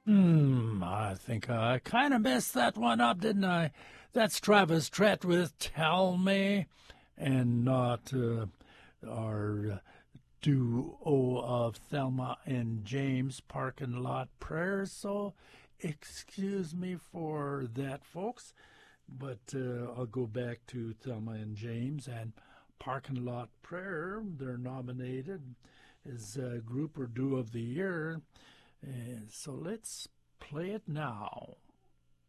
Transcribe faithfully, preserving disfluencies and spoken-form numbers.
Hmm, I think I kind of messed that one up, didn't I? That's Travis Tritt with Tell Me, and not uh, our duo of Thelma and James Parking Lot Prayers. So excuse me for that, folks. But uh, I'll go back to Thelma and James and Parking Lot Prayer. They're nominated as uh, Group or Duo of the Year. Uh, so let's play it now.